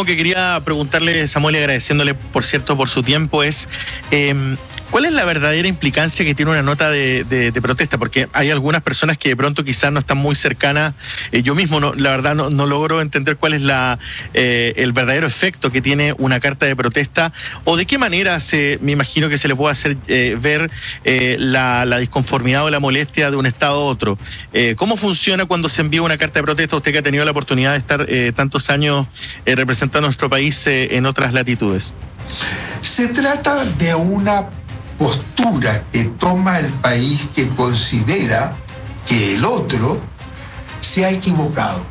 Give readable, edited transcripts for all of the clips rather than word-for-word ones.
último que quería preguntarle, Samuel, y agradeciéndole, por cierto, por su tiempo, es ¿cuál es la verdadera implicancia que tiene una nota de protesta? Porque hay algunas personas que de pronto quizás no están muy cercanas. Yo mismo, la verdad, no logro entender cuál es el verdadero efecto que tiene una carta de protesta, o de qué manera me imagino que se le puede hacer ver la disconformidad o la molestia de un Estado a otro. ¿Cómo funciona cuando se envía una carta de protesta? Usted que ha tenido la oportunidad de estar tantos años representando a nuestro país en otras latitudes. Se trata de una postura que toma el país que considera que el otro se ha equivocado,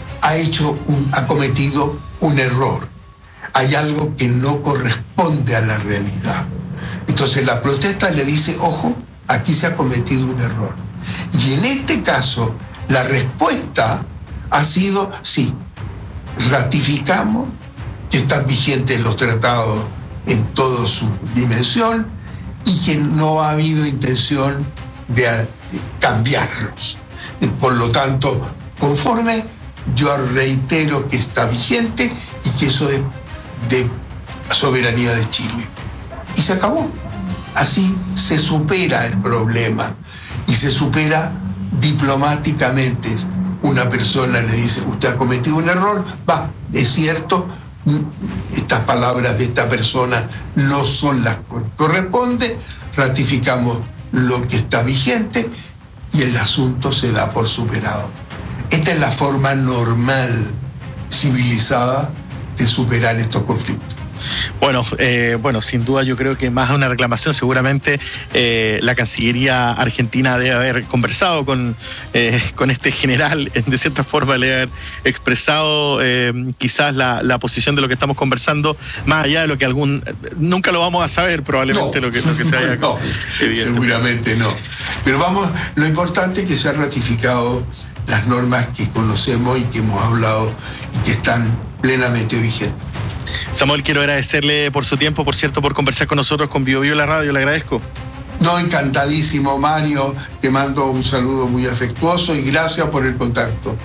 ha cometido un error, hay algo que no corresponde a la realidad. Entonces la protesta le dice, ojo, aquí se ha cometido un error. Y en este caso, la respuesta ha sido, sí, ratificamos que están vigentes los tratados en toda su dimensión y que no ha habido intención de cambiarlos. Por lo tanto, conforme, yo reitero que está vigente y que eso es de soberanía de Chile. Y se acabó. Así se supera el problema y se supera diplomáticamente. Una persona le dice, usted ha cometido un error, va, es cierto, estas palabras de esta persona no son las que corresponden, ratificamos lo que está vigente y el asunto se da por superado. Esta es la forma normal, civilizada, de superar estos conflictos. Bueno, sin duda yo creo que más de una reclamación seguramente la Cancillería argentina debe haber conversado con este general, de cierta forma le debe haber expresado quizás la posición de lo que estamos conversando, más allá de lo que nunca lo vamos a saber probablemente, no, lo que se haya... No, seguramente no. Pero lo importante es que se han ratificado las normas que conocemos y que hemos hablado y que están plenamente vigentes. Samuel, quiero agradecerle por su tiempo, por cierto, por conversar con nosotros con Bio Bio La Radio, le agradezco. No, encantadísimo, Mario, te mando un saludo muy afectuoso y gracias por el contacto.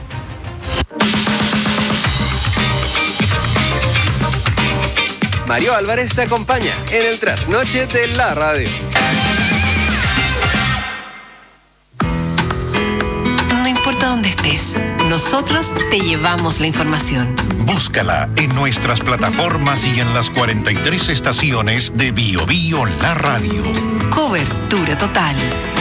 Mario Álvarez te acompaña en el Trasnoche de la Radio. No importa dónde estés, nosotros te llevamos la información. Búscala en nuestras plataformas y en las 43 estaciones de Bio Bio La Radio. Cobertura total.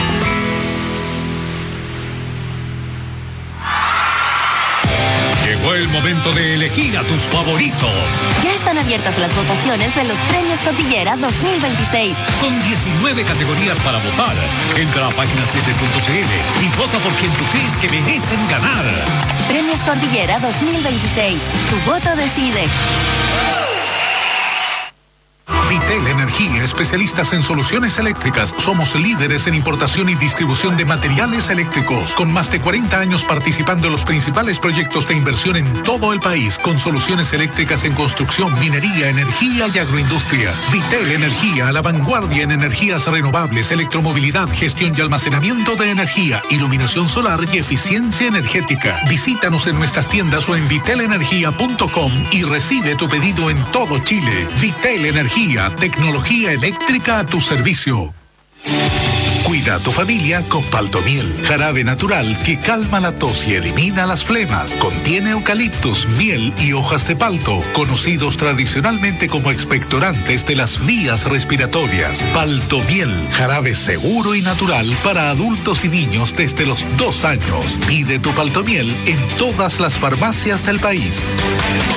Llegó el momento de elegir a tus favoritos. Ya están abiertas las votaciones de los Premios Cordillera 2026. Con 19 categorías para votar. Entra a página7.cl y vota por quien tú crees que merecen ganar. Premios Cordillera 2026. Tu voto decide. Vitel Energía, especialistas en soluciones eléctricas. Somos líderes en importación y distribución de materiales eléctricos, con más de 40 años participando en los principales proyectos de inversión en todo el país, con soluciones eléctricas en construcción, minería, energía y agroindustria. Vitel Energía, a la vanguardia en energías renovables, electromovilidad, gestión y almacenamiento de energía, iluminación solar y eficiencia energética. Visítanos en nuestras tiendas o en vitelenergia.com y recibe tu pedido en todo Chile. Vitel Energía, tecnología eléctrica a tu servicio. Cuida a tu familia con Paltomiel, jarabe natural que calma la tos y elimina las flemas. Contiene eucaliptus, miel y hojas de palto, conocidos tradicionalmente como expectorantes de las vías respiratorias. Paltomiel, jarabe seguro y natural para adultos y niños desde los 2 años. Pide tu Paltomiel en todas las farmacias del país.